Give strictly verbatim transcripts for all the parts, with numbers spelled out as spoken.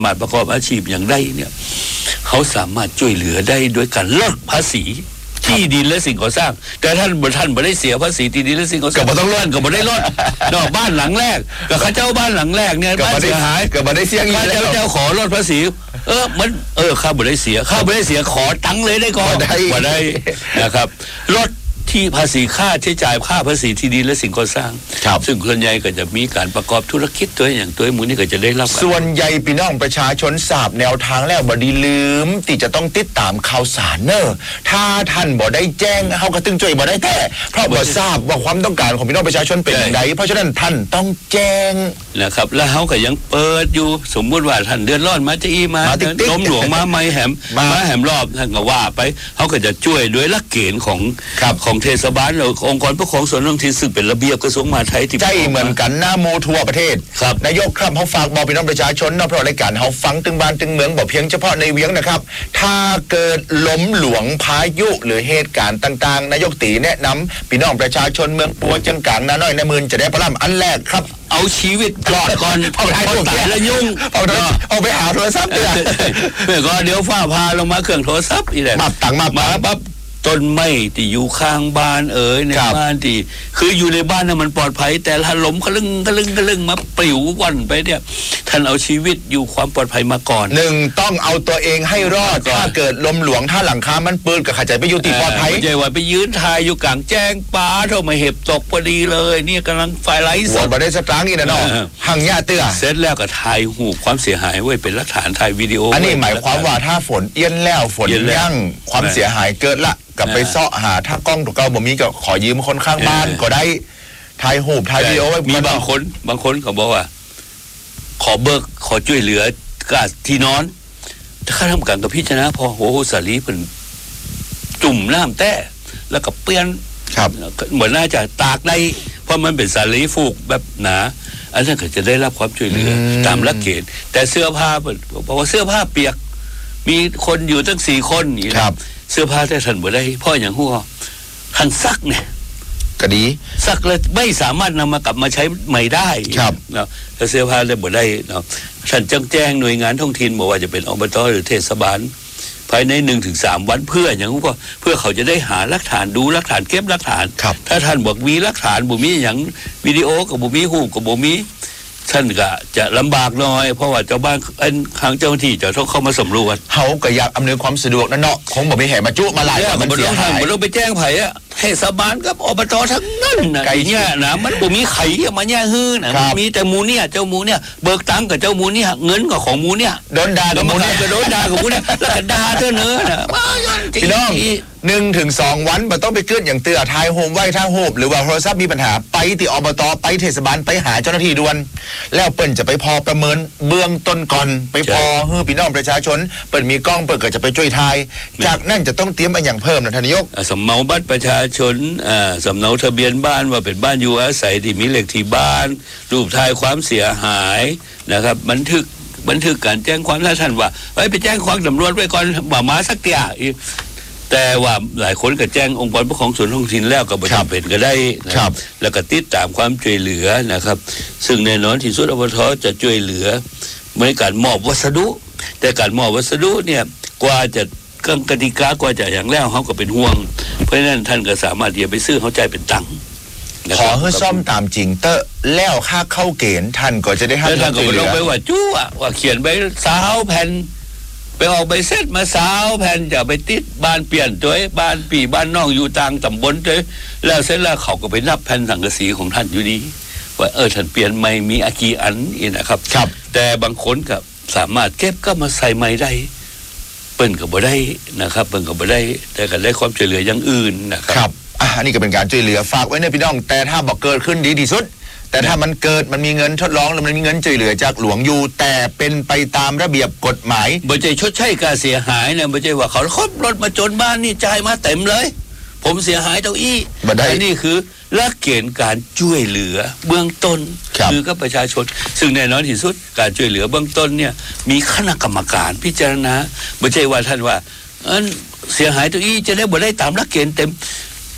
มาประกอบอาชีพอย่างใดเนี่ยเขาสามารถช่วยเหลือได้ด้วยการลดภาษีที่ดินและสิ่งก่อสร้างแต่ท่านท่านไม่ได้เสียภาษีที่ดินและสิ่งก่อสร้างก็ต้องลดก็ไม่ได้ลดนอกบ้านหลังแรกกับข้าเจ้าบ้านหลังแรกเนี่ยบ้านเสียหายก็ไม่ได้เสียเงินแล้วเจ้าขอลดภาษีเออมันเออข้าไม่ได้เสียข้าไม่ได้เสียขอตังค์เลยได้ก่อนมาได้นะครับลดที่ภาษีค่าใช้จ่ายค่าภาษีที่ดินและสิ่งก่อสร้างซึ่งส่วนใหญ่ก็จะมีการประกอบธุรกิจตัวอย่างตัวหมูนี่ก็จะได้รับส่วนใหญ่พี่น้องประชาชนทราบแนวทางแล้วบ่ดีลืมที่จะต้องติดตามข่าวสารเนอะถ้าท่านบ่ได้แจ้งเขาก็ตึงจ่วยบ่ได้แท้เพราะบ่ทราบว่าความต้องการของพี่น้องประชาชนเป็นอย่างไรเพราะฉะนั้นท่านต้องแจ้งนะครับแล้วเขาก็ยังเปิดอยู่สมมุติว่าท่านเดือดร้อนมาจะอีมาล้มหลวงมาไม่แหมมาแหมรอบท่านก็ว่าไปเขาก็จะช่วยด้วยหลักเกณฑ์ของของเทศบาลเราองค์กรปกครองส่วนท้องถิ่นซึ่งเป็นระเบียบกระทรวงมหาดไทยที่ใช่เหมือนกันหน้าโมทั่วประเทศนายกครับเขาฝากบอกพี่น้องประชาชนนะเพราะรายการเขาฟังตึงบ้านตึงเมืองบอกเพียงเฉพาะในเวียงนะครับถ้าเกิดล้มหลวงพายุหรือเหตุการณ์ต่างๆนายกตีแนะนำพี่น้องประชาชนเมืองปัวจังกลางนาน้อยในมือจะได้พลังอันแรกครับเอาชีวิตรอดก่อนเอาตายแล้วยุ่งเอาเอาไปหาโทรศัพท์เลยเพื่อก็เดี๋ยวฟ้าพาลงมาเครื่องโทรศัพท์อีกแหละมาตังมาปั๊บต้นไม้ที่อยู่ข้างบ้านเอ๋ยในบ้านที่คืออยู่ในบ้านน่ะมันปลอดภัยแต่ถ้าล้มกระลึงกระลึงกระลึงมาปลิววันไปเนี่ยท่านเอาชีวิตอยู่ความปลอดภัยมาก่อนหนึ่งต้องเอาตัวเองให้รอดถ้าเกิดลมหลวงถ้าหลังคามันปืนกับขจายไปอยู่ที่ปลอดภัยไม่ใช่ว่าไปยืนทายอยู่กลางแจ้งป้าเท่ามาเห็บตกพอดีเลยเนี่ยกำลังไฟไล่สดบ่ได้สตางค์อีกนะเนาะหังยาเตื้อเสร็จแล้วก็ถ่ายหูความเสียหายไว้เป็นหลักฐานถ่ายวิดีโออันนี้หมายความว่าถ้าฝนเอี้ยนแล้วฝนยั่งความเสียหายเกิดละกับไปเสาะหาถ้ากล้องตัวเก่าบ่มีก็ขอยืมคนข้างบ้านก็ได้ถ่ายรูปถ่ายวิดีโอไว้มีบางคนบางคนเขาบอกว่าขอเบิกขอช่วยเหลือกาที่นอนถ้าข้าทำการกับพี่ชนะพอโหสาลีเป็นจุ่มน้ำแต้แล้วก็เปื้อนเหมือนน่าจะตากได้เพราะมันเป็นสาลีฟูกแบบหนาอันนั้นก็จะได้รับความช่วยเหลือตามหลักเกณฑ์แต่เสื้อผ้าเพราะว่าเสื้อผ้าเปียกมีคนอยู่ตั้งสี่คนอย่างนี้เสื้อผ้าแต่ท่านบ่ได้พ่ออย่างหัวท่านซักเนี่ยก็ดีซักแล้วไม่สามารถนำมากลับมาใช้ใหม่ได้ครับเนาะถ้าเสื้อผ้าได้บ่ได้เนาะท่านแจ้งหน่วยงานท้องถิ่นบอกว่าจะเป็นอบต.หรือเทศบาลภายในหนึ่งถึงสามวันเพื่ออย่างก็เพื่อเขาจะได้หาหลักฐานดูหลักฐานเก็บหลักฐานถ้าท่านบอกมีหลักฐานบ่มีอย่างวิดีโอกับบ่มีรูปกับบ่มีท่านก็จะลำบากน้อยเพราะว่าเจ้าบ้านทางเจ้าหน้าที่จะต้องเข้ามาสำรวจเขาก็อยากอำนวยความสะดวกนั่นเนาะคงบอกไม่แห่มาจุมาหลายมันเสียหายมันต้องไปแจ้งไผ่อะเทศบาลกับอบตทั้งนั้นนะไก่เนี่ยนะมันบ่มีไข่มาแย่ฮื้อนะมีแต่หมูเนี่ยเจ้าหมูเนี่ยเบิกตังค์กับเจ้าหมูเนี่ยเงินกับของหมูเนี่ยโดนด่ากับหมูเนี่ยโดนด่ากับหมูเนี่ยแล้วก็ด่าเธอเนื้อนะพี่น้องหนึ่งถึงสองวันมันต้องไปเกิดอย่างเตือทายโฮมไว้ท่าโฮมหรือว่าโทรศัพท์มีปัญหาไปที่อบตไปเทศบาลไปหาเจ้าหน้าที่ด่วนแล้วเปิ้นจะไปพอประเมินเบื้องต้นก่อนไปพอเฮ้อพี่น้องประชาชนเปิ้นมีกล้องเปิ้นก็จะไปช่วยทายจากนั้นจะต้องเตรียมอะไรอย่างเพิ่มนะท่านนายกสำเนาบัตรประชาชนสำเนาทะเบียนบ้านว่าเป็นบ้านอยู่อาศัยที่มีเลขที่บ้านรูปถ่ายความเสียหายนะครับบันทึกบันทึกการแจ้งความถ้าท่านว่าไปแจ้งความตำรวจไว้ก่อนว่ามาสักเตียแต่ว่าหลายคนก็แจ้งองค์กรปกครองส่วนท้องถิ่นแล้วก็บ่จำเป็นก็ได้นะครับแล้วก็ติดตามความช่วยเหลือนะครับซึ่งแน่นอนที่สุดอบต.จะช่วยเหลือในการมอบวัสดุแต่การมอบวัสดุเนี่ยกว่าจะกังกติกากว่าจะอย่างแล้วเขาก็เป็นห่วงเพราะฉะนั้นท่านก็สามารถที่จะไปซื้อเขาใจเป็นตังค์ขอให้ซ่อมตามจริงเตอะแล้วค่าเข้าเกณฑ์ท่านก็จะได้ให้ท่านก็ไม่ต้องไปว่าจู้อ่ะว่าเขียนไปสาวแผ่นไปออกใบเสร็จมาสาวแผ่นจะไปติดบ้านเปลี่ยนตัวบ้านปีบ้านนอกอยู่ต่างตำบลตัวแล้วเสร็จแล้วเขาก็ไปนับแผ่นสังกะสีของท่านอยู่ดีว่าเออท่านเปลี่ยนใหม่มีอากีอันนี่นะครับครับแต่บางคนก็สามารถเก็บก็มาใส่ใหม่ได้เปิ้นก็บ่ได้นะครับเปิ้นก็บ่ได้แต่ก็ได้ความช่วยเหลืออย่างอื่นนะครับครับอันนี้ก็เป็นการช่วยเหลือฝากไว้ในพี่น้องแต่ถ้าบอกเกิดขึ้นดีที่สุดแต่ถ้ามันเกิดมันมีเงินทดลองแล้วมันมีเงินช่วยเหลือจากหลวงอยู่แต่เป็นไปตามระเบียบกฎหมายบ่ใช่ชดใช้ค่าเสียหายเนี่ยบ่ใช่ว่าเขาขับรถมาจนบ้านนี่จ่ายมาเต็มเลยผมเสียหายเท่าอี้อันนี้คือหลักเกณฑ์การช่วยเหลือเบื้องต้นคือกับประชาชนซึ่งแน่นอนที่สุดการช่วยเหลือเบื้องต้นเนี่ยมีคณะกรรมการพิจารณาไม่ใช่ว่าท่านว่าเสียหายตัวอี้จะได้บ่ได้ตามหลักเกณฑ์เต็ม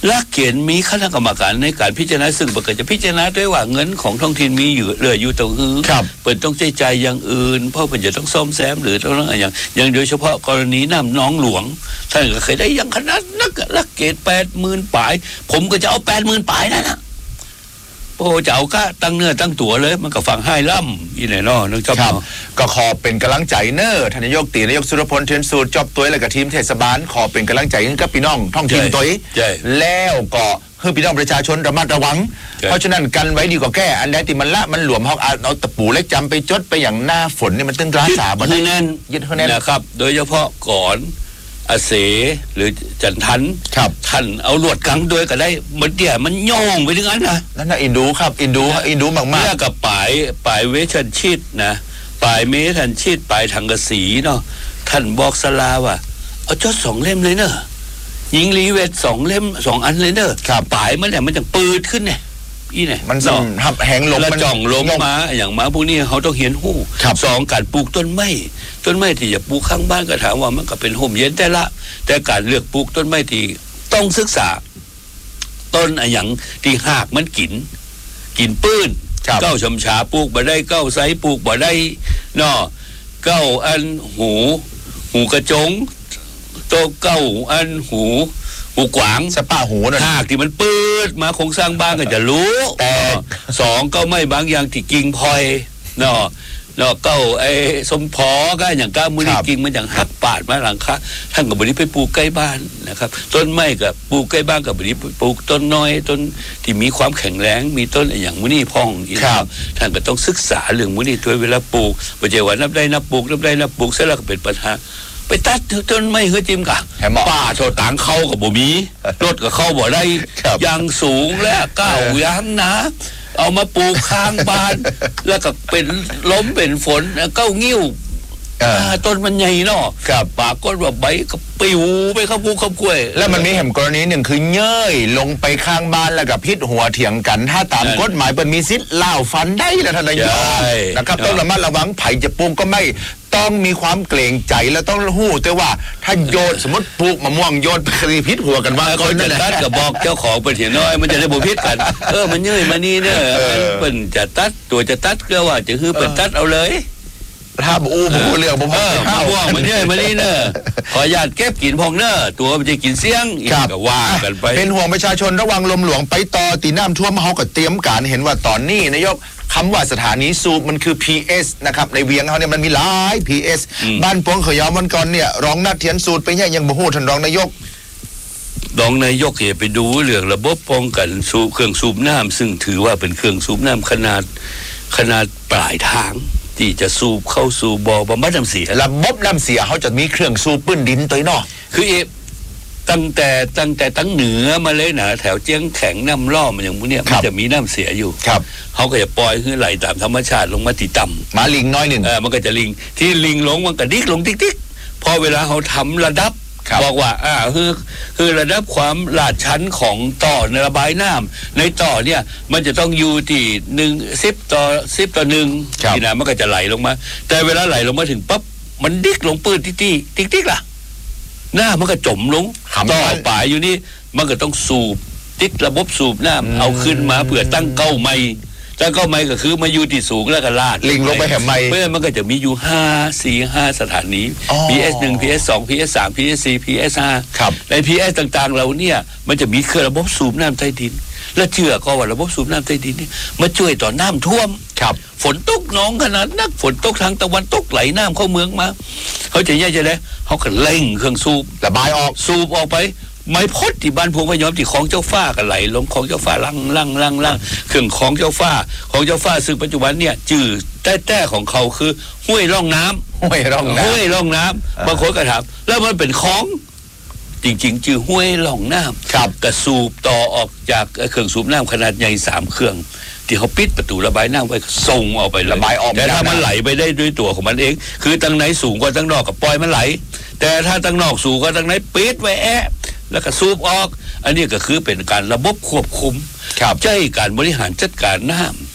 หลักเกณฑ์มีคณะกรรมการในการพิจารณาซึ่งประกาศจะพิจารณาด้วยว่าเงินของท้องถิ่นมีอยู่เหลืออยู่ตรงหื้อเปิดต้องใช้จ่ายอย่างอื่นเพราะเปิดจะต้องซ่อมแซมหรือต้องอะไรอย่างอย่างโดยเฉพาะกรณีน้ำน้องหลวงท่านก็เคยได้อย่างขนาดนักหลักเกณฑ์แปดหมื่นปลายผมก็จะเอาแปดหมื่นปลายนั่นนะโอ้จะเอาก็ตั้งเนื้อตั้งตัวเลยมันก็ฟังให้ล่ำอีไหนเนาะนึกชอบเนาะก็ขอเป็นกำลังใจเนอร์ทนายกตีนายกสุรพลเทียนสูตรจอบตัวและกับทีมเทศบาลขอเป็นกำลังใจให้กับพี่น้องท้องถิ่นตัวแล้วก็เพื่อพี่น้องประชาชนระมัดระวังเพราะฉะนั้นกันไว้ดีกว่าแก้อันใดที่มันละมันหลวมเขาเอาตะปูเล็กจำไปจดไปอย่างหน้าฝนนี่มันตึงร้าสาบันแน่นยึดเขาแน่นนะครับโดยเฉพาะก่อนอาเสหรือจันทันท่านเอาลวดกังโดยก็ได้มันเดี่ยมันย่องไปถึงนั้นนะนั่นน่ะอินดูครับอินดูอินดูมากๆเนี่ยกับปลายปลายเวชันชีตนะปลายเมทันชีตปลายถังกระสีเนาะท่านบอกสลาว่าเอาจดสองเล่มเลยเนอะยิงรีเวทสองเล่มสองอันเลยเนอะปลายมันเนี่ยมันจะปืดขึ้นเนี่ยอีเนี่ยมันสัมหับแหงลงมันจ่องลงมาอย่างมาพวกนี้เขาต้องเห็นหู้สองการปลูกต้นไม้ต้นไม้ที่จะปลูกข้างบ้านก็ถามว่ามันก็เป็นห่มเย็นแต่ละแต่การเลือกปลูกต้นไม้ที่ต้องศึกษาต้นอย่างที่หากมันกินกินปื้นเก้าชมชาปลูกบ่ได้เก้าไซปลูกบ่ได้เนาะเก้าอันหูหูกระจงโตเก้าอันหูหูกวางสปาหูนะหากที่มันปืดมาโครงสร้างบ้านก็จะรู้แต่สองก็ไม่บางอย่างที่กิ่งพลอยเนาะเนาะเก้าไอ้สมพอก็อย่างก้ามือนี่กิ่งมันอย่างหักปาดมาหลังคาท่านกับบริไปปลูกใกล้บ้านนะครับต้นไม้กับปลูกใกล้บ้านกับบริปลูกต้นน้อยต้นที่มีความแข็งแรงมีต้นอย่างมือนี่พองอีกครับท่านก็ต้องศึกษาเรื่องมือนี่ด้วยเวลาปลูกปัจจัยวันนับได้นับปลูกนับได้นับปลูกเสร็จแล้วก็เป็นปัญหาไปตัดต้นไม้เฮือจิ้มกะป่าโชต่างเข้ากับบ่มีรถกับเข้าบ่ได้ยางสูงและก้าวยางหนาเอามาปลูกข้างบ้านแล้วก็เป็นล้มเป็นฝนเก้างิ้วต้นมันใหญ่เนาะปากก็ว่าใบก็ปิวไปข้าวปูข้าวกล้วยแล้วมันมีแห่งกรณีหนึ่งคือเย้ยลงไปข้างบ้านแล้วกับพิษหัวเถียงกันถ้าตามกฎหมายเป็นมีสิทธิ์ล่าฟันได้แล้วทนายกนะครับต้องระมัดระวังไผ่จะปลูกก็ไม่ต้องมีความเกรงใจแล้วต้องหู้แต่ว่าถ้าโยนสมมติปลูกมะม่วงโยนไปคดีพิษหัวกันว่าคนจะตัดกับบอกเจ้าของเป็นเถียงน้อยมันจะได้บ่พิษกันเออมันเย้ยมานี่เนอะเป็นจะตัดตัวจะตัดก็ว่าจะคือเป็นตัดเอาเลยถ้าอู้บูเรื่องผมเออมาว่างมันเนี่ยมานี่เนอะขออนุญาตเก็บกินพองเนอะตัวมันจะกินเสียงอีกก็ว่ากันไปเป็นห่วงประชาชนระวังลมหลวงไปต่อตีน้ำท่วมเฮาก็เตรียมการเห็นว่าตอนนี้นายกคำว่าสถานีสูบมันคือ พี เอส นะครับในเวียงเขาเนี่ยมันมีหลาย พี เอส บ้านปวงเขยยอมวันก่อนเนี่ยรองนัดเทียนสูตรไปเนี่ยยังบ่ฮู้ท่านรองนายกรองนายกเห็นไปดูเรื่องระบบป้องกันสูบเครื่องสูบน้ำซึ่งถือว่าเป็นเครื่องสูบน้ำขนาดขนาดปลายทางที่จะสูบเข้าสู่บ่อบำบัดน้ำเสียระบบน้ำเสียเขาจะมีเครื่องสูบปื้นดินตัวเนาะคือเอตั้งแต่ตั้งแต่ตั้งเหนือมาเลยนะแถวเจียงแข็งน้ำล่อมันอย่างพวกเนี้ยมันจะมีน้ำเสียอยู่ครับเขาก็จะปล่อยคือไหลตามธรรมชาติลงมาที่ต่ำมาลิงน้อยหนึ่งเออมันก็จะลิงที่ลิงลงมันก็ดิกลงติ๊กติ๊กพอเวลาเขาทำระดับบอกว่าอ่าคือคือระดับความลาดชั้นของต่อในระบายน้ำในต่อเนี่ยมันจะต้องอยู่ที่หนึ่งสิบต่อสิบต่อหนึ่งที่น้ำมันก็จะไหลลงมาแต่เวลาไหลลงมาถึงปั๊บมันดิกลงปื้นติ๊กติ๊กติ๊กติ๊กล่ะหน้ามันก็จมลงต่อป่าอยู่นี่มันก็ต้องสูบติดระบบสูบน้ำเอาขึ้นมาเพื่อตั้งเก้าไม้ตั้งเก้าไม้ก็คือมาอยู่ที่สูงแล้วก็ลาดลิงลงไปแหมไม้เพื่อมันก็จะมีอยู่ห้าสี่ห้าสถานี พี เอส หนึ่ง พี เอส สอง พี เอส สาม พี เอส สี่ พี เอส ห้าใน พี เอส ต่างๆเราเนี่ยมันจะมีเครื่องระบบสูบน้ำใต้ดินและเชื่อก็ว่าระบบสูบน้ำใต้ดินนี่มาช่วยต่อน้ำท่วมฝนตกน้องขนาดนักฝนตกทางตะวันตกไหลน้ำเข้าเมืองมาเขาจะแย่จะได้เขาก็เร่งเครื่องสูบระบายออกสูบออกไปไม้พดที่บ้านพวงพยอมที่ของเจ้าฟ้ากันไหลลงของเจ้าฟ้าลังลังลังลังเครื่องของเจ้าฟ้าของเจ้าฟ้าซึ่งปัจจุบันเนี่ยจื่อแต้แต้ของเขาคือห้วยร่องน้ำห้วยร่องน้ำห้วยร่องน้ำบางคนก็ถามแล้วมันเป็นของจริงๆจื่อห้วยร่องน้ำกระสูบต่อออกจากเครื่องสูบน้ำขนาดใหญ่สามเครื่องที่เขาปิดประตูระบายน้ำไว้ส่งออกไประบายออกแต่ถ้ามันไหลไปได้ด้วยตัวของมันเองคือตั้งไหนสูงกว่าตั้งนอกกับปล่อยมันไหลแต่ถ้าตั้งนอกสูงกว่าตั้งไหนปิดไว้แอะแล้วก็สูบออกอันนี้ก็คือเป็นการระบบควบคุมใช้การบริหารจัดการน้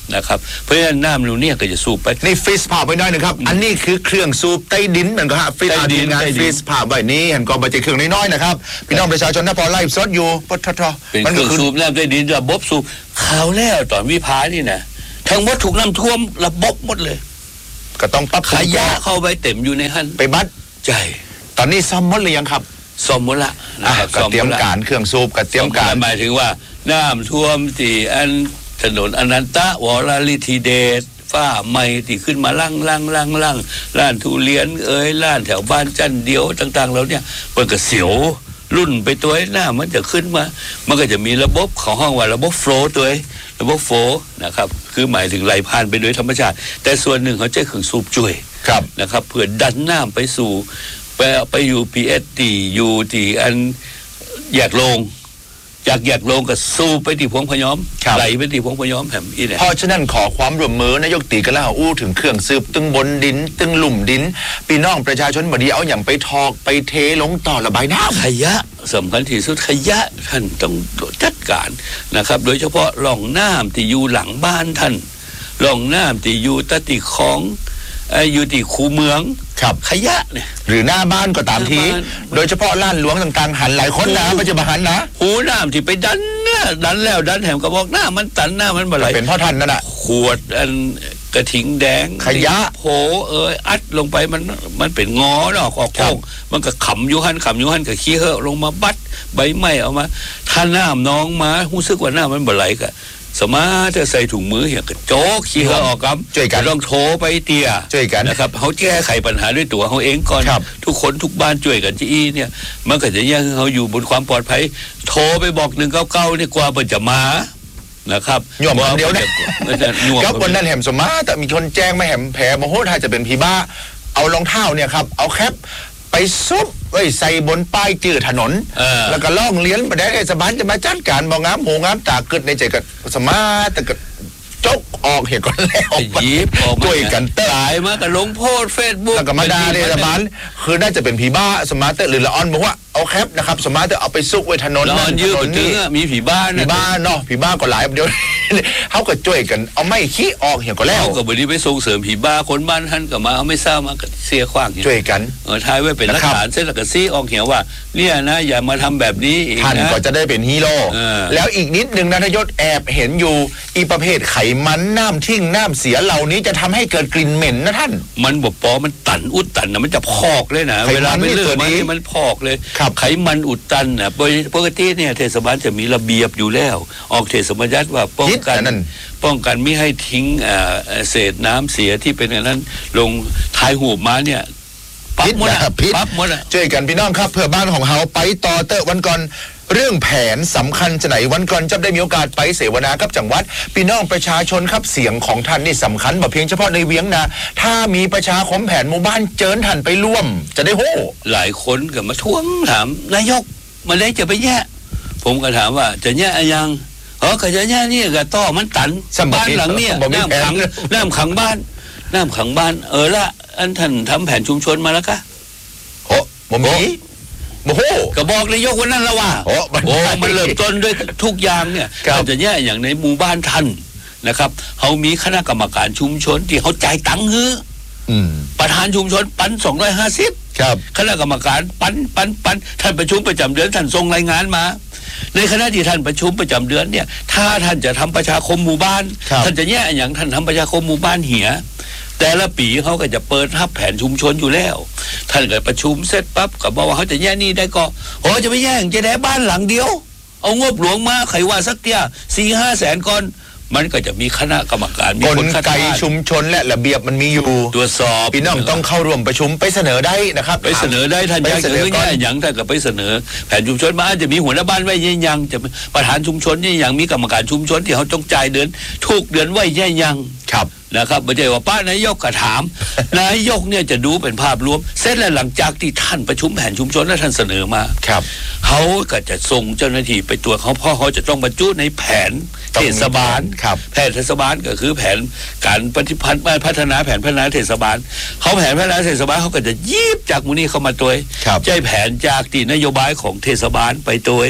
นะครับเพราะฉะนั้นน้ำเราเนี่ยก็จะสูบไปนี่ฟิสผ่าไปหน่อยนึงครับอันนี้คือเครื่องสูบใต้ดินเหมือนกันฮะฟิสอาทีมงานฟิสผ่าไปนี้เห็นก็บัจเจเครื่องน้อยๆนะครับพี่น้องประชาชนถ้าพอไล่ซดอยู่ปททเป็นเครื่องสูบน้ำใต้ดินระบบสูบข่าวแล้วตอนวิภานี่นะทั้งหมดถูกน้ำท่วมระบบหมดเลยก็ต้องปรับขยะเข้าไปเต็มอยู่ในหันไปบัดใจตอนนี้ซ่อมหมดหรือยังครับซ่อมหมดละนะครับก็เตรียมการเครื่องสูบก็เตรียมการหมายถึงว่าน้ำท่วมที่อันถนนอนันตะวรลิธิเดชฝ้าใหม่ที่ขึ้นมาล่างล่างล่างล่างร้านทุเรียนเอ้ยร้านแถวบ้านจันเดียวต่างๆแล้วเนี่ยมันก็เสียวรุ่นไปตัวหน้ามันจะขึ้นมามันก็จะมีระบบของห้องว่าระบบโฟล์ตัวระบบโฟล์นะครับคือหมายถึงไหลผ่านไปโดยธรรมชาติแต่ส่วนหนึ่งเขาใช้เครื่องสูบช่วยนะครับเพื่อดันน้ำไปสู่ไปไปอยู่ พี เอส ดี อยู่ที่อันแยกลงจากแยกลงกับสู้ไปที่พวงพยอมไหลไปที่พวงพยอมแหมอีเนี่ยเพราะฉะนั้นขอความร่วมมือนายกตีกระลาอู้ถึงเครื่องสืบตึงบนดินตึงหลุมดินพี่น้องประชาชนบดีเอาอย่างไปทอกไปเทลงต่อระบายน้ำขยะสำคัญที่สุดขยะท่านต้องจัดการนะครับโดยเฉพาะหล่องน้ำที่อยู่หลังบ้านท่านหล่องน้ำที่อยู่ตะติของอยู่ที่คูเมืองขยะเนี่ยหรือหน้าบ้านก็ตามทีโดยเฉพาะล้านหลวงต่างๆหันหลายคนนะปัจจุบันนะหูน้ำที่ไปดันเนี่ยดันแล้วดันแถมก็บอกหน้ามันตันหน้ามันบ่ไหลเป็นพ่อท่านนั่นแหละขวดอันกระถิงแดงขยะโผเอ้ยอัดลงไปมันมันเป็นงอเนาะออกโค้งมันก็ขำยุหันขำยุหันกับขี้เหอะลงมาบัดใบไม้เอามาท่าน้ำน้องมาหูซึกว่าหน้ามันบ่ไหลกะสมาจะใส่ถุงมือเหี้ยกระโจกขี้เหอะออกครับช่วยกันต้องโทรไปเตี้ยช่วยกันนะครับเขาแก้ไขปัญหาด้วยตัวเขาเองก่อนทุกคนทุกบ้านช่วยกันจี้เนี่ยมันก็จะยังเขาอยู่บนความปลอดภัยโทรไปบอกหนึ่งเก้าเก้านี่กว่ามันจะมานะครับหย่อมเดียวเนี่ยก็วันนั้นแหมสมาแต่มีคนแจ้งไม่แหมแผลโมโหถ้าจะเป็นผีบ้าเอารองเท้าเนี่ยครับเอาแคปไปซุบไว้ใส่บนป้ายจื่อถนนแล้วก็ล่องเลี้ยนประเดี๋ยวเทศบาลจะมาจัดการมองงามหูงามตาเกิดในใจกับสมาแต่ก็จกออกเหตุก่อนแล้วยิบออกด้วยกันเตตายมากับลงโพสเฟซบุ๊กแล้วก็มาด่าเทศบาลคือน่าจะเป็นผีบ้าสมาร์ทหรือละออนบอกว่าเอาแคปนะครับสมาร์ทเอาไปซุกไว้ถนนละออนยืดถึงมีผีบ้าผีบ้าเนาะผีบ้าก็หลายเดียวเขาก็ช่วยกันเอาไม่ขี้ออกเหตุก็แล้วเขาก็บริไปส่งเสริมผีบ้าคนบ้านท่านก็มาเอาไม่ทราบมาเสียขว้างช่วยกันเออท้ายไว้เป็นหลักฐานเส้นหลักซี่ออกเหี่ยวว่าเนี่ยนะอย่ามาทำแบบนี้อีกนะท่านก็จะได้เป็นฮีโร่แล้วอีกนิดนึงนะทยศแอบเห็นอยู่อีประเภทไขมันน้ำทิ้งน้ำเสียเหล่านี้จะทำให้เกิดกลิ่นเหม็นนะท่านมันบอกปอมันตันอุดตันนะมันจะพอกเลยนะเวลาไม่เลิกมันมันพอกเลยไขมันอุดตันนะปกติเนี่ยเทศบาลจะมีระเบียบอยู่แล้วออกเทศบัญญัติว่าป้องกันป้องกันไม่ให้ทิ้งเศษน้ำเสียที่เป็นอย่างนั้นลงท้ายหูมาเนี่ยปั๊บหมดปั๊บหมดช่วยกันพี่น้องครับเพื่อบ้านของเฮาไปต่อเตอวันก่อนเรื่องแผนสำคัญจะไหนวันก่อนจะได้มีโอกาสไปเสวนากับจังหวัดพี่น้องประชาชนครับเสียงของท่านนี่สำคัญแบบเพียงเฉพาะในเวียงนะถ้ามีประชาคมแผนหมู่บ้านเจิญท่านไปร่วมจะได้โห่หลายคนก็มาทวงถามนายกมาได้จะไปแย่ผมก็ถามว่าจะแย่ยังเออก็จะแย่นี่ก็ต่อมันตันบ้านหลังเนี่ยน้ำขังน้ำขังบ้านน้ำขังบ้านเออละอันท่านทำแผนชุมชนมาแล้วกะโอ้โมมีโมโหก็บอกนายกวันนั้นแล้วว่าโอ้มันเริ่มต้นด้วยทุกอย่างเนี่ยเราจะแย่อย่างในหมู่บ้านท่านนะครับเขามีคณะกรรมการชุมชนที่เขาจ่ายตังค์ฮื้อประธานชุมชนปันสองร้อยห้าสิบคณะกรรมการปันปันปันท่านประชุมประจำเดือนท่านส่งรายงานมาในคณะที่ท่านประชุมประจำเดือนเนี่ยถ้าท่านจะทำประชาคมหมู่บ้านท่านจะแย่อย่างท่านทำประชาคมหมู่บ้านเหี่ยแต่ละปีเขาก็จะเปิดรับแผนชุมชนอยู่แล้วท่านก็ประชุมเสร็จปั๊บก็บอกว่าเขาจะแย่นี่ได้ก็โอ้จะไม่แย่งจะได้บ้านหลังเดียวเอางบหลวงมาไขว่าสักเตี้ยสี่ห้าแสนก่อนมันก็จะมีคณะกรรมการมีคนไกชุมชนและระเบียบมันมีอยู่ตรวจสอบพี่น้องต้องเข้าร่วมประชุมไปเสนอได้นะครับไปเสนอได้ท่านอยากเสนอแง่อย่างท่านก็ไปเสนอแผนชุมชนมาจะมีหัวหน้าบ้านไว้ยังจะประธานชุมชนนี่ยังมีกรรมการชุมชนที่เขาต้องจ่ายเดือนทุกเดือนไว้ยังครับนะครับไม่ใช่ว่าป้านายกก็ถามนายกเนี่ยจะดูเป็นภาพรวมเสร็จแล้วหลังจากที่ท่านประชุมแผนชุมชนและท่านเสนอมาครับเขาก็จะส่งเจ้าหน้าที่ไปตรวจเขาเพราะเขาจะต้องบรรจุในแผนเทศบาลแผนเทศบาลก็คือแผนการปฏิพันธ์พัฒนาแผนพัฒนาเทศบาลเขาแผนพัฒนาเทศบาลเขาก็จะยีบจากมูลนี้เข้ามาตัวใจแผนจากที่นโยบายของเทศบาลไปตัว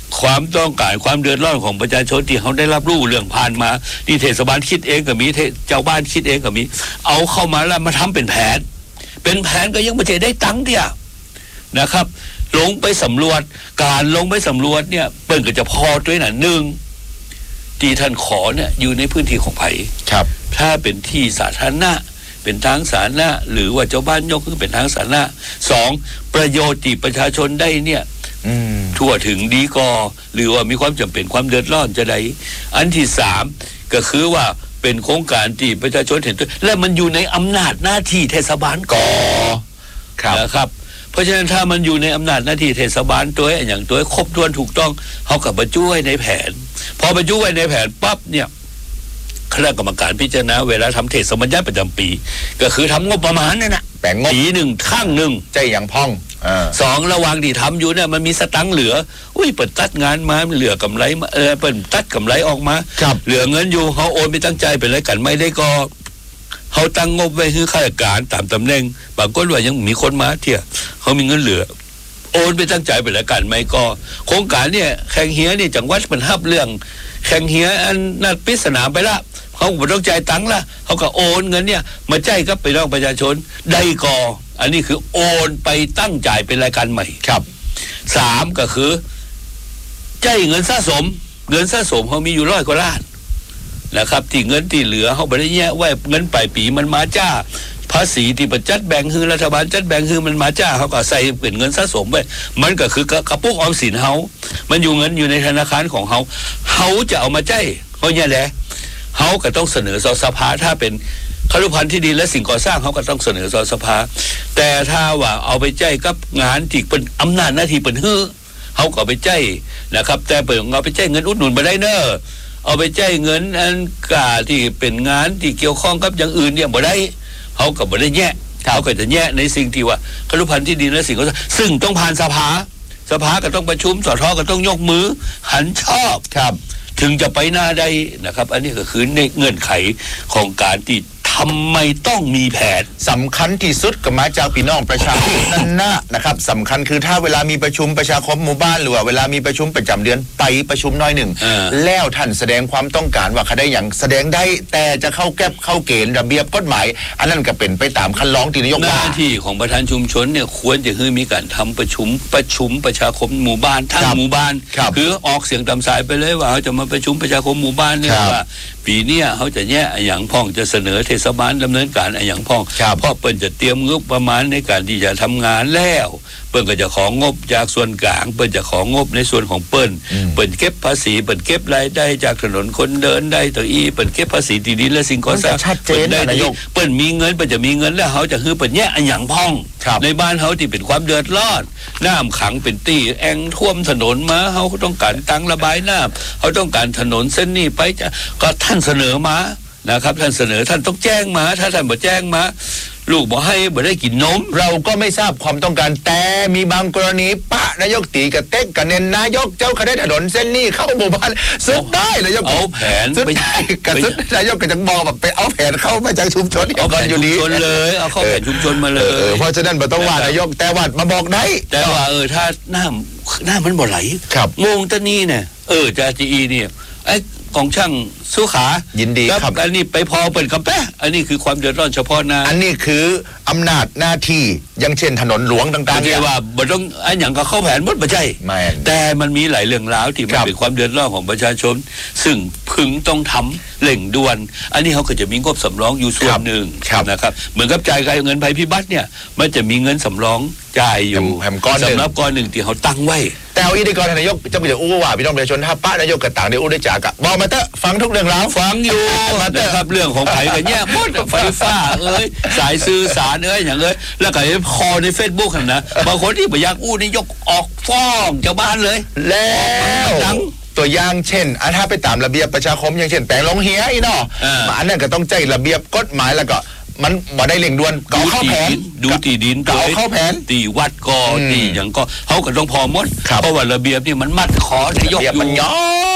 ความต้องการความเดือดร้อนของประชาชนที่เขาได้รับรู้เรื่องผ่านมาที่เทศบาลคิดเองก็มีเจ้าบ้านคิดเองก็มีเอาเข้ามาแล้วมาทำเป็นแผนเป็นแผนก็ยังไม่ได้ตังค์เดียวนะครับลงไปสำรวจการลงไปสำรวจเนี่ยเปิ่นก็จะพอด้วยน่ะหนึ่งที่ท่านขอเนี่ยอยู่ในพื้นที่ของไผ่ครับถ้าเป็นที่สาธารณะเป็นทางสาธารณะหรือว่าเจ้าบ้านยกขึ้นเป็นทางสาธารณะสองประโยชน์ที่ประชาชนได้เนี่ยทั่วถึงดีกอหรือว่ามีความจำเป็นความเดือดร้อนจะได้อันที่สามก็คือว่าเป็นโครงการที่ประชาชนเห็นด้วยและมันอยู่ในอำนาจหน้าที่เทศบาลกอนะครับเพราะฉะนั้นถ้ามันอยู่ในอำนาจหน้าที่เทศบาลตัวอย่างตัวครบถ้วนถูกต้องเขากับบรรจุไว้ในแผนพอบรรจุไว้ในแผนปั๊บเนี่ยคณะกรรมการพิจารณาเวลาทำเทศบัญญัติประจำปีก็คือทำงบประมาณนั่นนะแบ่งงบปีหนึ่งข้างหนึ่งใจอย่างพ่องสองระหว่างที่ทำอยู่เนี่ยมันมีสตังค์เหลืออุ้ยเปิดตัดงานมาเหลือกำไรมาเออเปิดตัดกำไรออกมาเหลือเงินอยู่เขาโอนไปตั้งใจไปเลยกันไม่ได้ก็เขาตั้งงบไว้คือข้าราชการตามตำแหน่งบางคนว่ายังมีคนมาเที่ยเขามีเงินเหลือโอนไปตั้งใจไปแล้วกันไม่ก็โครงการเนี่ยแข่งเฮียเนี่ยจังหวัดมันฮับเรื่องแข่งเฮียอันนัดปิดสนามไปละเขาไม่ต้องจ่ายตังค์ละเขาก็โอนเงินเนี่ยมาจ่ายกับไปน้องประชาชนได้ก่ออันนี้คือโอนไปตั้งจ่ายเป็นรายการใหม่ครับสามก็คือจ่ายเงินสะสมเงินสะสมเขามีอยู่ร้อยกว่าล้านนะครับที่เงินที่เหลือเขาไม่ได้แยกไว้เงินปลายปีมันมาจ้าภาษีที่ประจัดแบ่งคือรัฐบาลจัดแบ่งคือมันมาจ้าเขาก็ใส่เป็นเงินสะสมไว้มันก็คือกระปุกออมสินเขามันอยู่เงินอยู่ในธนาคารของเขาเขาจะเอามาจ่ายเขาเนี่ยแหละเขาก็ต้องเสนอต่อสภาถ้าเป็นครุพันธ์ที่ดินและสิ่งก่อสร้างเขาก็ต้องเสนอต่อสภาแต่ถ้าว่าเอาไปจ่ายกับงานที่เป็นอำนาจหน้าที่เป็นฮื้อเขาก็ไปจ่ายนะครับแต่เปิดเอาไปจ่ายเงินอุดหนุนไปได้เนอะเอาไปจ่ายเงินอันกาที่เป็นงานที่เกี่ยวข้องกับอย่างอื่นเนี่ยบ่ได้เขาก็บ่ได้แยกเขาก็จะแยกในสิ่งที่ว่าครุพันธ์ที่ดินและสิ่งก่อสร้างซึ่งต้องผ่านสภาสภาก็ต้องประชุมสทก็ต้องยกมือหันชอบครับถึงจะไปหน้าได้นะครับอันนี้ก็คือในเงื่อนไขของการที่ทำไมต้องมีแผนสำคัญที่สุดก็มาจากพี่น้องประชาชนนั่นนะนะครับสำคัญคือถ้าเวลามีประชุมประชาคมหมู่บ้านหรือว่าเวลามีประชุมประจำเดือนไปประชุมน้อยหนึ่งแล้วท่านแสดงความต้องการว่าเขาได้อย่างแสดงได้แต่จะเข้าแก้บเข้าเกณฑ์ระเบียบกฎหมายอันนั้นก็เป็นไปตามคันลองที่นายกว่าหน้าที่ของประธานชุมชนเนี่ยควรจะคือมีการทำประชุมประชุมประชาคมหมู่บ้านทั้งหมู่บ้านคือออกเสียงตามสายไปเลยว่าเขาจะมาประชุมประชาคมหมู่บ้านเนี่ยว่าปีนี้เขาจะแยกอย่างพ่องจะเสนอเทศบาลดำเนินการอย่างพ่องเพราะเปิ้นจะเตรียมงบประมาณในการที่จะทำงานแล้วเปิ้นก็จะของงบจากส่วนกลางเปิ้นจะของงบในส่วนของเปิ้นเปิ้นเก็บภาษีเปิ้นเก็บรายได้จากถนนคนเดินได้ตัวอีเปิ้นเก็บภาษีที่ดินและสิ่งก่อสร้างชัดเจนนายกเปิ้นมีเงินเปิ้นจะมีเงินแล้วเขาจะคือเปิ้นแยกอย่างพ่องในบ้านเขาที่เป็นความเดือดร้อนน้ำขังเป็นตีแองท่วมถนนมาเขาต้องการตังระบายน้ำเขาต้องการถนนเส้นนี้ไปจะก็ท่านเสนอมานะครับท่านเสนอท่านต้องแจ้งมาถ้าท่านบ่แจ้งมาลูกบอกให้บ่ได้กินนมเราก็ไม่ทราบความต้องการแต่มีบางกรณีปะนายกตีกับเต็กกับเนนนายกเจ้าคณะถนนเส้นนี้เข้าหมู่บ้านสุดได้นายกเอาแผนไปกับสุดนายกก็จะบอกแบบไปเอาแผนเข้ามาจากชุมชนเอาแผนชุมชนเลยเอาเข้าแผนชุมชนมาเลยเพราะฉะนั้นบ่ต้องว่านายกแต่ว่ามาบอกได้แต่ว่าเออถ้าหน้าหน้ามันบ่ไหลงงตะนี้เนี่ยเออจาจีอีเนี่ยไอ้กองช่างสู้ขายินดีครับอันนี้ไปพอเปิดกับแปะอันนี้คือความเดือดร้อนเฉพาะหน้าอันนี้คืออำนาจหน้าที่อย่างเช่นถนนหลวงต่างๆเนี่ยว่าบ่ต้องอันอย่างก็เข้าแผนหมดบ่ใช่แต่มันมีหลายเรื่องราวที่มันเป็นความเดือดร้อนของประชาชนซึ่งพึงต้องทำเร่งด่วนอันนี้เขาก็จะมีงบสำรองอยู่ส่วนหนึ่งนะครับเหมือนกับจ่ายเงินภัยพิบัติเนี่ยมันจะมีเงินสำรองจ่ายอยู่สำหรับก้อนหนึ่งที่เขาตั้งไว้แต่เอาอีดีกรนายกจะไปจะอู้ว่าพี่น้องประชาชนถ้าป้านายกกับต่างเดี๋ยวอู้ได้จากอะบอกมาเถอะฟังทุกเรื่องราวฟังอยู่นะครับเรื่องของไผ่กันแย่หมดไฟฟ้าเอ้ยสายสื่อสารเอ้ยอย่างเอ้ยแล้วก็พอใน Facebook หั่นนะบางคนที่บ่อยากอู้นี่ยกออกฟ้องชาวบ้านเลยแล้วตัวอย่างเช่นอันถ้าไปตามระเบียบประชาคมอย่างเช่นแปลงลงเฮียอีเนาะอันนั้นก็ต้องใจระเบียบกฎหมายแล้วก็มันบ่ได้เร่งด่วนก็เข้าแผนดูตีดินก็เข้าแผนตีวัดก็ตีอย่างก็เขาก็ต้องพอหมดเพราะว่าระเบียบนี่มันมัดขอนายกอยู่มันย้อน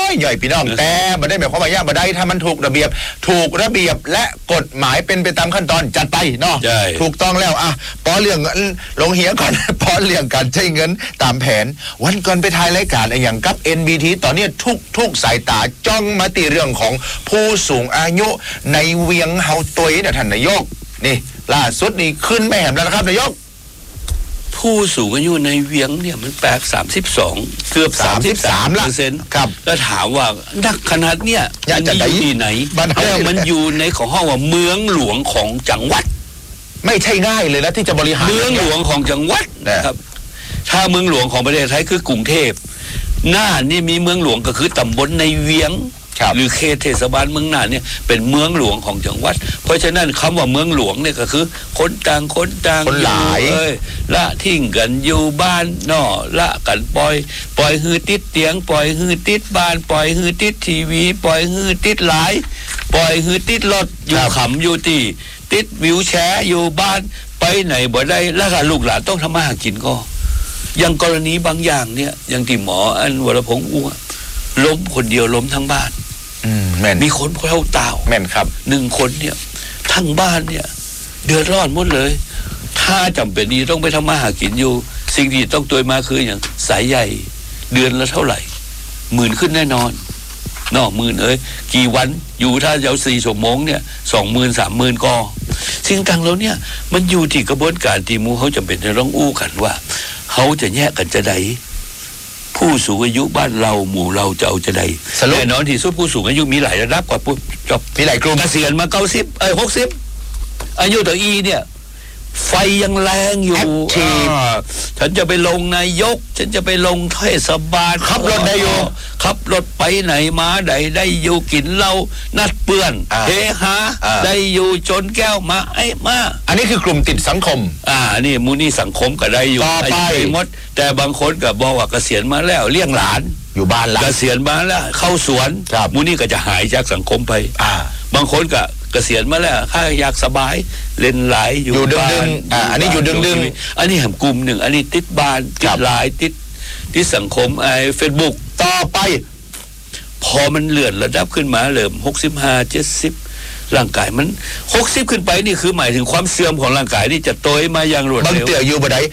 อยใหญ่พี่น้องแต่ไม่ได้หมายความว่าย่าไม่ได้ถ้ามันถูกระเบียบถูกระเบียบและกฎหมายเป็นไปตามขั้นตอนจัดไปเนาะถูกต้องแล้วอ่ะปอเรื่องลงเหียก่อนปอเรื่องการใช้เงินตามแผนวันก่อนไปถ่ายรายการอย่างกับ เอ็น บี ที ตอนนี้ทุกทุกสายตาจ้องมาตีเรื่องของผู้สูงอายุในเวียงเฮาตุยนะท่านนายกนี่ล่าสุดนี่ขึ้นแม่แหมแล้วนะครับนายกผู้สูงอายุในเวียงเนี่ยมันแปลกสามสิบสองเกือบสามสิบสามเปอร์เซ็นต์ครับแล้วถามว่านักขนาดเนี่ยมันอยู่ที่ไหนแล้วมันอยู่ในของห้องว่าเมืองหลวงของจังหวัดไม่ใช่ง่ายเลยนะที่จะบริหารเมืองหลวงของจังหวัดนะครับถ้าเมืองหลวงของประเทศไทยคือกรุงเทพน่านนี่มีเมืองหลวงก็คือตำบลในเวียงหรือเขตเทศบาลเมืองน่านเนี่ยเป็นเมืองหลวงของจังหวัดเพราะฉะนั้นคำว่าเมืองหลวงเนี่ยก็คือคนต่างคนต่างคนหลายเอ้ยละทิ้งกันอยู่บ้านนอละกันปล่อยปล่อยฮือติดเตียงปล่อยฮือติดบ้านปล่อยฮือติดทีวีปล่อยฮือติดหลายปล่อยฮือติดรถอยู่ขำอยู่ที่ติดวิวแชร์อยู่บ้านไปไหนบ่ได้แล้วก็ลูกหลานต้องทำมาหากินก็อย่างกรณีบางอย่างเนี่ยอย่างที่หมออันวรพงษ์อ้วล้มคนเดียวล้มทั้งบ้านมีคนเข้าตาวแม่นครับหนึ่งคนเนี่ยทั้งบ้านเนี่ยเดือดร้อนหมดเลยถ้าจำเป็นนี้ต้องไปทำมาหากินอยู่สิ่งที่ต้องตัวมาคืออย่างสายใหญ่เดือนละเท่าไหร่หมื่นขึ้นแน่นอนนอกหมื่นเอ้ยกี่วันอยู่ถ้าเยาสี่ชั่วโมงเนี่ยสองหมื่นสามหมื่นก็สิ่งต่างแล้วเนี่ยมันอยู่ที่กระบวนการที่มูเขาจำเป็นจะต้องอู้กันว่าเขาจะแยกกันจะใดผู้สูงอายุบ้านเราหมู่เราจะเอาจะใดแน่นอนที่สุดผู้สูงอายุมีหลายระดับกว่าผู้จบมีหลายกลุ่มเกษียณมาเก้าสิบเอ้ยหกสิบอายุต่ออีเนี่ยไฟยังแรงอยู่ฉันจะไปลงนายกฉันจะไปลงเทศบาลขับรถได้อยู่ขับรถไปไหนมาใดได้อยู่กินเหล้านัดเปื้อนเฮฮาได้อยู่จนแก้วมาไอ้มาอันนี้คือกลุ่มติดสังคมอ่านี่มูนี่สังคมก็ได้อยู่ต่อไปหมดแต่บางคนก็บอกว่าเกษียณมาแล้วเลี้ยงหลานอยู่บ้านละเกษียณมาแล้วเข้าสวนมูนี่ก็จะหายจากสังคมไปอ่าบางคนก็เกษียณมาแล้วข้าอยากสบายเล่นหลายอยู่บ้านอ่าอันนี้อยู่ดึงดึงอันนี้แห่งกลุ่มหนึ่งอันนี้ติดบ้านติดหลายติดติดสังคมไอ้เฟซบุ๊กต่อไปพอมันเลื่อนระดับขึ้นมาเริ่มหกสิบห้าเจ็ดสิบร่างกายมันหกสิบขึ้นไปนี่คือหมายถึงความเสื่อมของร่างกายนี่จะโตยมาอย่างรวดเร็วบางเตี่ยอยู่บ่ได้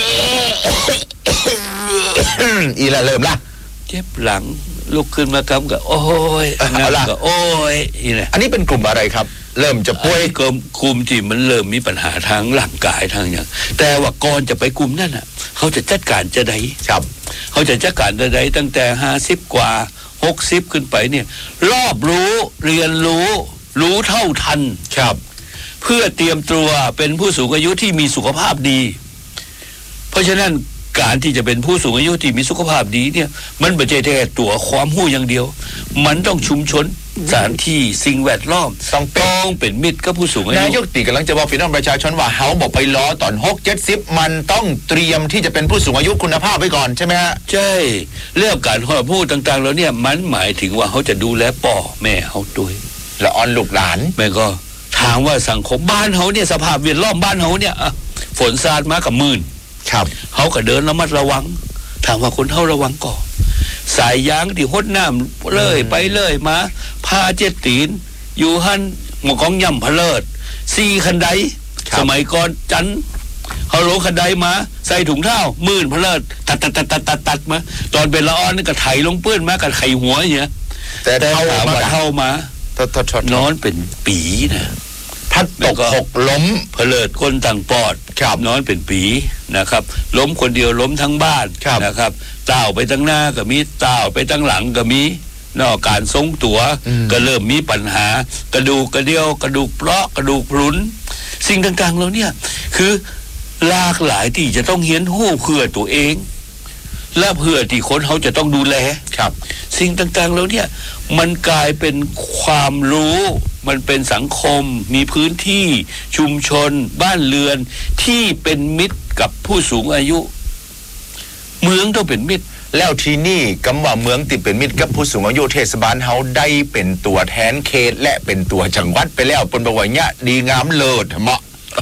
อีละเริ่มละเจ็บหลังลุกขึ้นมากำกับโอ้ยนั่นก็โอ้ยนี่นะอันนี้เป็นกลุ่มอะไรครับเริ่มจะป่วยกลุ่มกลุ่มที่มันเริ่มมีปัญหาทางร่างกายทางอย่างแต่ว่าก่อนจะไปกลุ่มนั่นน่ะเขาจะจัดการจะได้ครับเขาจะจัดการจะได้ตั้งแต่ห้าสิบกว่าหกสิบขึ้นไปเนี่ยรอบรู้เรียนรู้รู้เท่าทันครับเพื่อเตรียมตัวเป็นผู้สูงอายุที่มีสุขภาพดีเพราะฉะนั้นการที่จะเป็นผู้สูงอายุที่มีสุขภาพดีเนี่ยมันไม่ใช่แค่ตัวความหู้อย่างเดียวมันต้องชุมชนสถานที่สิ่งแวดล้อมต้องต้องเป็นมิตรกับผู้สูงอายุนายกตีกำลังจะบอกพี่น้องประชาชนว่าเฮาบอกไปล้อตอนหกเจ็ดสิบมันต้องเตรียมที่จะเป็นผู้สูงอายุคุณภาพไว้ก่อนใช่ไหมฮะใช่เรื่องการพูดต่างๆแล้วเนี่ยมันหมายถึงว่าเขาจะดูแลพ่อแม่เขาด้วยและออนลูกหลานแม่ก็ถามว่าสังคมบ้านเขาเนี่ยสภาพแวดล้อมบ้านเขาเนี่ยฝนสาดมากับมื่นครับเขาก็เดินระมัดระวังถามว่าคนเท่าระวังก่อนสายยางที่หดน้ำเลยไปเลยมาพาเจ็ดตีนอยู่หันหมอกองย่ำพะเลิศสี่คันไดสมัยก่อนจันเขาโลคันไดมาใส่ถุงเท้ามื่นพะเลิศตัดตัดตัดตัดตัดตัดมาตอนเป็นละอ่อนนี่ก็ไถลงเปื้อนมากับไข่หัวอย่างเงี้ยแต่เท่ามาเท่ามานอนเป็นปีนะพัดตกหกล้มเพลิดคนต่างปอดนอนเป็นปีนะครับล้มคนเดียวล้มทั้งบ้านนะครับต้าวไปตั้งหน้าก็มีต้าวไปตั้งหลังก็มีนอกการทรงตัวก็เริ่มมีปัญหากระดูกกระเดี่ยวกระดูกเปราะกระดูกพรุนสิ่งต่างๆแล้วเนี่ยคือหลากหลายที่จะต้องเฮียนหู้เพื่อตัวเองและเพื่อที่คนเขาจะต้องดูแลครับสิ่งต่างๆแล้วเนี่ยมันกลายเป็นความรู้มันเป็นสังคมมีพื้นที่ชุมชนบ้านเรือนที่เป็นมิตรกับผู้สูงอายุเมืองต้องเป็นมิตรแล้วที่นี่กำว่าเมืองติดเป็นมิตรกับผู้สูงอายุเทศบาลเฮาได้เป็นตัวแทนเขตและเป็นตัวจังหวัดไปแล้วเป็นบวรเนี่ยดีงามเลิศเหมาะ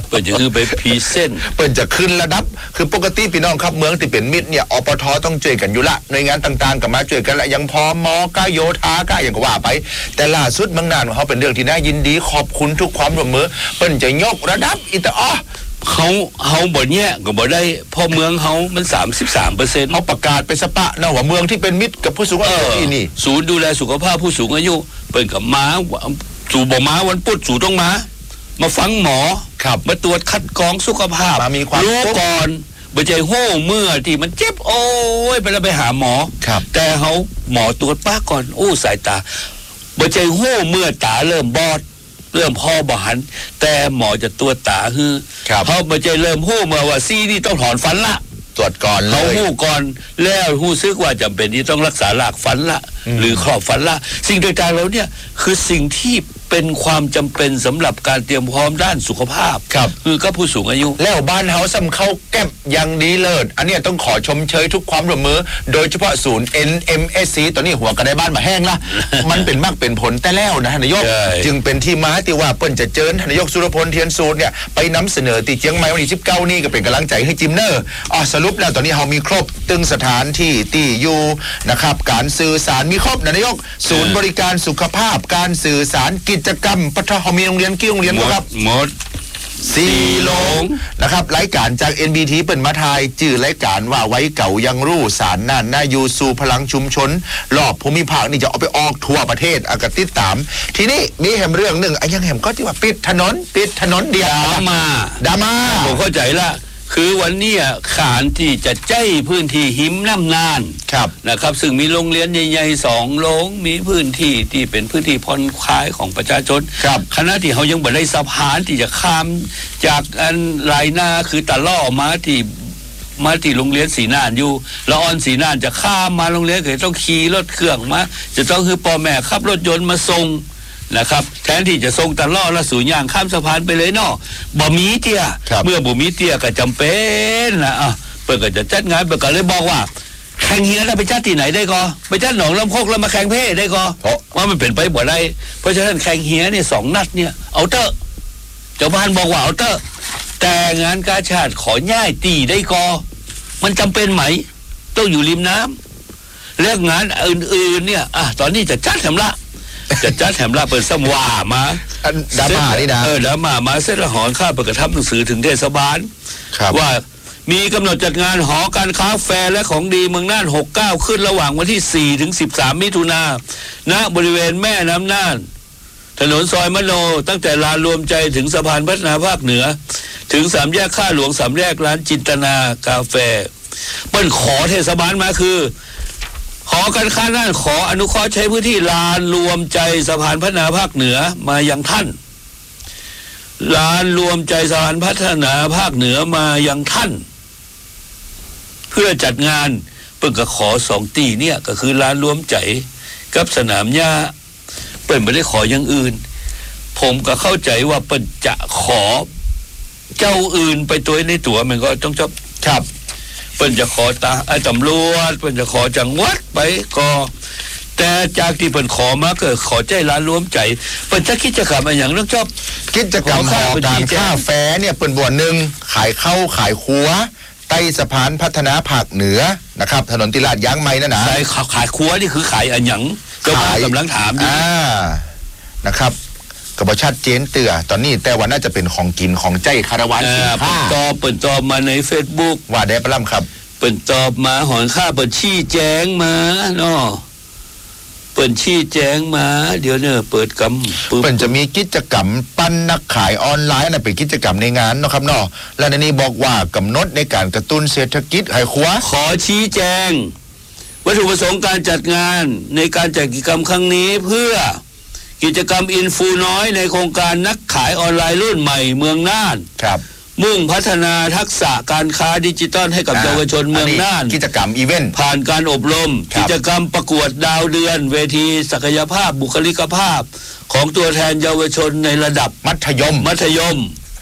เปิดจะคือไปพรีเซนต์เปิดจะขึ้นระดับคือปกติพี่น้องครับเมืองที่เป็นมิตรเนี่ยอปทต้องช่วยกันอยู่ละหน่วยงานต่างๆกับมาช่วยกันละยังพอมอกาโยธากาอย่างก็ว่าไปแต่ล่าสุดเมืองน่านของเขาเป็นเรื่องที่น่ายินดีขอบคุณทุกความร่วมมือเปิ้นจะยกระดับอีตาอ้อเขาเขาบ่เนี่ยก็บ่ได้พอเมืองเขามัน สามสิบสามเปอร์เซ็นต์เขาประกาศไปสปะนะว่าเมืองที่เป็นมิตรกับผู้สูงอายุที่นี่ศูนย์ดูแลสุขภาพผู้สูงอายุเปิดกับม้าสู่บ่ม้าวันพุธสู่ต้องม้ามาฟังหมอมาตรวจคัดกรองสุขภาพมีความรู้ก่อนบ่ใจโห่เมื่อที่มันเจ็บโอ้ยไปแล้วไปหาหมอแต่เขาหมอตรวจป้าก่อนโอ้สายตาบ่ใจโห่เมื่อตาเริ่มบอดเริ่มพ่อบหันแต่หมอจะตรวจตาฮือเขาบ่ใจเริ่มโห่เมื่อว่าซีนี่ต้องถอนฟันละตรวจก่อนเลยเขาหู้ก่อนแล้วหู้ซึกว่าจำเป็นที่ต้องรักษาหลากฟันละหรือครอบฟันละสิ่งต่างๆแล้วเนี่ยคือสิ่งที่เป็นความจำเป็นสำหรับการเตรียมพร้อมด้านสุขภาพคือกับผู้สูงอายุแล้วบ้านเฮาซ้ำเข้าแก้มอย่างดีเลิศอันนี้ต้องขอชมเชยทุกความร่วมมือโดยเฉพาะศูนย์ เอ็น เอ็ม เอส ซี ตอนนี้หัวกระไดบ้านมาแห้งละ มันเป็นมากเป็นผลแต่แล้วนะนายกจึงเป็นที่มาที่ว่าเปิ้นจะเจิญนายกสุรพลเทียนสูตรเนี่ยไปนำเสนอตีเจียงใหม่วันที่สิบเก้านี่ก็เป็นกำลังใจให้จิมเนอร์อ๋อสรุปแล้วตอนนี้เฮามีครบตึงสถานที่ที่อยู่นะครับการสื่อสารมีครบนายกศูนย์บริการสุขภาพการสื่อสารกิจกรรมพัฒนาเขามีโรงเรียนกี่โรงเรียนครับหมดสี่โรงนะครับรายการจาก เอ็น บี ที เปิ่นมาทายจื่อรายการว่าไว้เก่ายังรู้สารน่านน่าอยู่สู่พลังชุมชนรอบภูมิภาคนี่จะเอาไปออกทั่วประเทศอากาศติดตามทีนี้มีแหมเรื่องหนึ่งไอ้ยังแหมก็ที่ว่าปิดถนนปิดถนนเดียวดามาดามาผมเข้าใจละคือวันนี้ขานที่จะใจพื้นที่หิมน้ำนานนะครับซึ่งมีโรงเรียนใหญ่ๆสองโรงมีพื้นที่ที่เป็นพื้นที่ผ่อนคลายของประชาชนคณะที่เขายังบ่ได้สะพานที่จะข้ามจากอันลายนาคือตะล่อมาที่มาที่โรงเรียนศรีน่านอยู่ละออนศรีน่านจะข้ามมาโรงเรียนก็ต้องขี่รถเครื่องมาจะต้องคือพ่อแม่ขับรถยนต์มาส่งนะครับแทนที่จะส่งตะล่อและสู่ย่างข้ามสะพานไปเลยเนาะบ่มีเตี้ยเมื่อบ่มีเตี้ยก็จำเป็นนะอ่ะเปิดก็จะจัดงานเปิดก็เลยบอกว่าแข่งเฮียแล้วไปจัดที่ไหนได้ก็ไปจัดหนองลำโคกแล้วมาแข่งเพ่ได้ก็ว่ามันเป็นไปบ่ได้เพราะฉะนั้นแข่งเฮียเนี่ยสองนัดเนี่ยเอาเตอร์เจ้าบ้านบอกว่าเอาเตอร์แต่งานกาชาติขอย่ายตีได้ก็มันจำเป็นไหมต้องอยู่ริมน้ำเรื่องงานอื่นๆเนี่ยอ่ะตอนนี้จะจัดสำละจะจัดแถมลาเปิดสมว่ามาดามานี่นะเออดามามาเส้นละหอนข้าเปิดกระทำหนังสือถึงเทศบาลว่ามีกำหนดจัดงานหอการค้าแฟร์และของดีเมืองน่านหก เก้าขึ้นระหว่างวันที่สี่ถึงสิบสามมิถุนายนณบริเวณแม่น้ำน่านถนนซอยมโนตั้งแต่ลานรวมใจถึงสะพานพัฒนาภาคเหนือถึงสามแยกข้าหลวงสามแยกร้านจินตนากาแฟเปิ้นขอเทศบาลมาคือหอการค้าน่านขออนุเคราะห์ใช้พื้นที่ลานรวมใจสะพานพัฒนาภาคเหนือมายังท่านลานรวมใจสะพานพัฒนาภาคเหนือมายังท่านเพื่อจัดงานเปิ้นก็ขอสองตีเนี่ยก็คือลานรวมใจกับสนามหญ้าเปิ้นไม่ได้ขออย่างอื่นผมก็เข้าใจว่าเปิ้นจะขอเจ้าอื่นไปตัวในตัวมันก็ต้องจบครับเปิ้นจะขอตาไอ้ตำรวจเปิ้นจะขอจังหวัดไปก็แต่จากที่เปิ้นขอมาก็ขอใจร้านรวมใจเปิ้นจะกิจกรรมอะไรอย่างนั้นชอบกิจกรรมหอการค้าแฟร์เนี่ยเปิ้นบ่วนหนึ่งขายข้าวขายครัวใต้สะพานพัฒนาภาคเหนือนะครับถนนติลาดยางไม้นั่นนะขายขายครัวนี่คือขายอะไรอย่างก็กำลังถามอ่านะครับกบชัดเจนเตือตอนนี้แต่ว่าน่าจะเป็นของกินของใจคาราวานสินค้าตอบเปิดตอบมาใน Facebook ว่าได้ปล้ำครับเปิดตอบมาหอนค่าเปิดชี้แจงมาเนาะเปิดชี้แจงมาเดี๋ยวเนี่ยเปิดกำเปิดจะมีกิจกรรมปั้นนักขายออนไลน์นะเป็นกิจกรรมในงานเนาะครับเนาะและในนี้บอกว่ากำหนดในการกระตุ้นเศรษฐกิจให้ครัวขอชี้แจงวัตถุประสงค์การจัดงานในการจัดกิจกรรมครั้งนี้เพื่อกิจกรรมอินฟูน้อยในโครงการนักขายออนไลน์รุ่นใหม่เมืองน่านครับมุ่งพัฒนาทักษะการค้าดิจิทัลให้กับเยาวชนเมืองน่านกิจกรรมอีเวนต์ผ่านการอบรมกิจกรรมประกวดดาวเดือนเวทีศักยภาพบุคลิกภาพของตัวแทนเยาวชนในระดับมัธยมมัธยม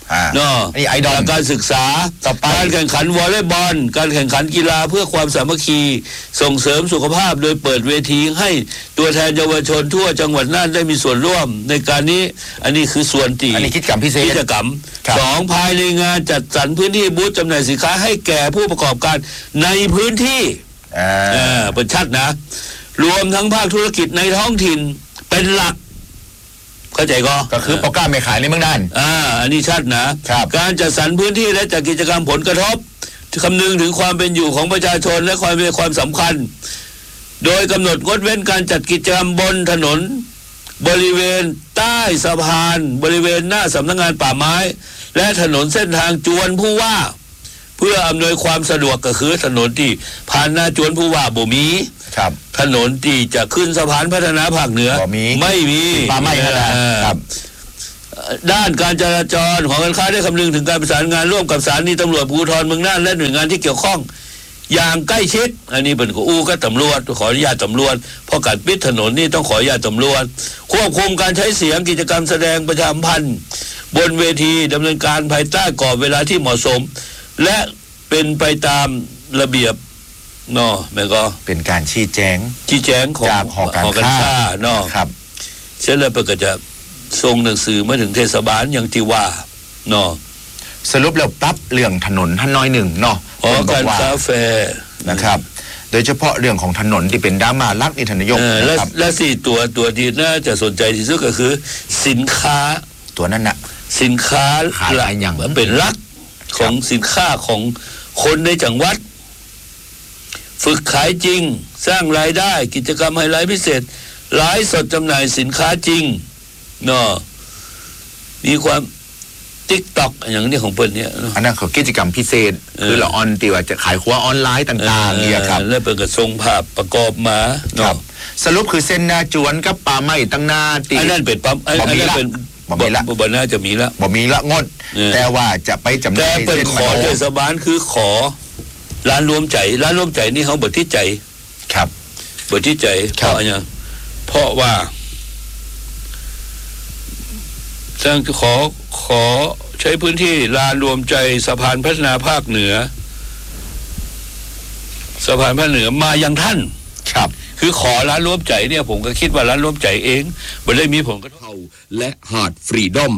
เนาะนี่ไอดอลการศึกษาการแข่งขันวอลเลย์บอลการแข่งขันกีฬาเพื่อความสามัคคีส่งเสริมสุขภาพโดยเปิดเวทีให้ตัวแทนเยาวชนทั่วจังหวัดน่านได้มีส่วนร่วมในการนี้อันนี้คือส่วนตีอันนี้กิจกรรมพิเศษกิจกรรมสองภายในงานจัดสรรพื้นที่บูธจำหน่ายสินค้าให้แก่ผู้ประกอบการในพื้นที่อ่าเป็นชัดนะรวมทั้งภาคธุรกิจในท้องถิ่นเป็นหลักเข้าใจก็ก็คือโปรแกรมไม่ขายในเมืองน่านอ่าอันนี้ชัดนะการจัดสรรพื้นที่และจัดกิจกรรมผลกระทบคำนึงถึงความเป็นอยู่ของประชาชนและความมีความสำคัญโดยกำหนดงดเว้นการจัดกิจกรรมบนถนนบริเวณใต้สะพานบริเวณหน้าสำนักงานป่าไม้และถนนเส้นทางจวนผู้ว่าเพื่ออำนวยความสะดวกก็คือถนนที่ผ่านหน้าจวนผู้ว่าบ่มีครับถนนที่จะขึ้นสะพานพัฒนาภาคเหนือไม่มีป่าไม้ครับด้านการจราจรของการค้าได้คำนึงถึงการประสานงานร่วมกับสถานีตำรวจภูธรเมืองน่านและหน่วยงานที่เกี่ยวข้องอย่างใกล้ชิดอันนี้เป็นอู้ก็ตำรวจขออนุญาตตำรวจเพราะการปิดถนนนี่ต้องขออนุญาตตำรวจควบคุมการใช้เสียงกิจกรรมแสดงประชาสัมพันธ์บนเวทีดำเนินการภายใต้กรอบเวลาที่เหมาะสมและเป็นไปตามระเบียบเนาะแม่ก็เป็นการชี้แจงชี้แจงของจากหอการค้าเนาะครับเช่นแล้วก็จะส่งหนังสือมาถึงเทศบาลอย่างที่ว่าเนาะสรุปแล้วปรับเรื่องถนนท่านน้อยหนึ่งเนาะหอการค้าแฟนะครับโดยเฉพาะเรื่องของถนนที่เป็นดราม่าลักนี่ท่านนายกนะครับและสี่ตัวตัวที่น่าจะสนใจที่สุดก็คือสินค้าตัวนั้นน่ะสินค้าขายอะไรอย่างเป็นหลักของสินค้าของคนในจังหวัดฝึกขายจริงสร้างรายได้กิจกรรมไฮไลท์พิเศษไลฟ์สดจำหน่ายสินค้าจริงเนาะมีความติ๊กต็อกอย่างนี้ของเปิ้ลเนี่ยอันนั้นคือกิจกรรมพิเศษคือละออนตีว่าจะขายครัวออนไลน์ต่างๆเนี่ยครับแล้วเป็นกระทรงภาพประกอบมาเนาะสรุปคือเส้นนาจวนกับป่าไม้ตั้งนาตีอันนั้นเป็นปั๊มอันนั้นเป็นบ่มีละบ่น่าจะมีละบ่มีละงดแต่ว่าจะไปจำหน่ายแต่เป็นขอเทศบาลคือขอร้านรวมใจร้านรวมใจนี่เขาเบิดที่ใจครับเบิดที่ใจเพราะอะไรเพราะว่าสร้างขอขอใช้พื้นที่ลานรวมใจสะพานพัฒนาภาคเหนือสะพานภาคเหนือมายังท่านครับคือขอร้านรวมใจเนี่ยผมก็คิดว่าร้านรวมใจเองไม่ได้มีผลกระทบและหาดฟรีดอม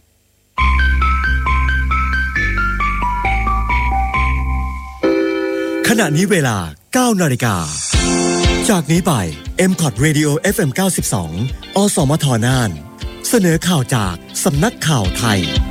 ขณะนี้เวลา เก้านาฬิกาจากนี้ไป เอ็ม คอท Radio เอฟ เอ็ม เก้าสิบสอง อสมทน่านเสนอข่าวจากสำนักข่าวไทย